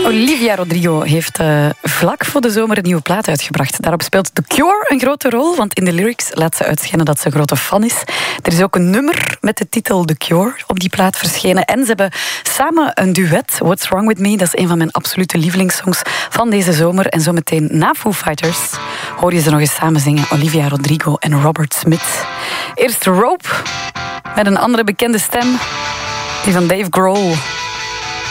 Olivia Rodrigo heeft vlak voor de zomer een nieuwe plaat uitgebracht. Daarop speelt The Cure een grote rol, want in de lyrics laat ze uitschijnen dat ze een grote fan is. Er is ook een nummer met de titel The Cure op die plaat verschenen. En ze hebben samen een duet, What's Wrong With Me. Dat is een van mijn absolute lievelingssongs van deze zomer. En zometeen na Foo Fighters hoor je ze nog eens samen zingen. Olivia Rodrigo en Robert Smith. Eerst Rope met een andere bekende stem, die van Dave Grohl.